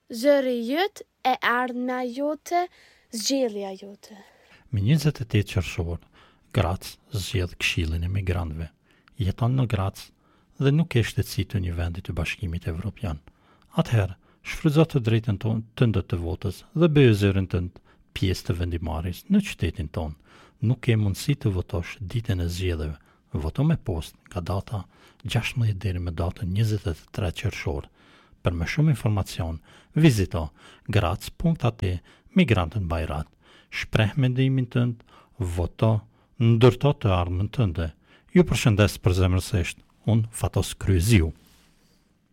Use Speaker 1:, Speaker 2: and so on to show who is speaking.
Speaker 1: zëri jëtë e ardhmja jote, zgjedhja jote.
Speaker 2: Me 28 qershor, Graz zgjedh Këshillin e Migrantëve. Jeton në Graz dhe nuk e shtetësitë një vendi të Bashkimit Evropian. Atëherë, shfrytëzo të drejtën tënde të votës dhe bëje zërin tënd pjesë të vendimarrjes në qytetin tonë. Nuk ke mundësi të votosh ditën e zgjedhjeve. Voto me post nga data 16 deri me datën 23 qershor. Për më shumë informacion, vizito graz.at Migrantën Bajrat. Shpreh mendimin tënd, voto, ndërto të ardhmen tënde. Ju përshëndes përzemërsisht, unë Fatos Kryziu.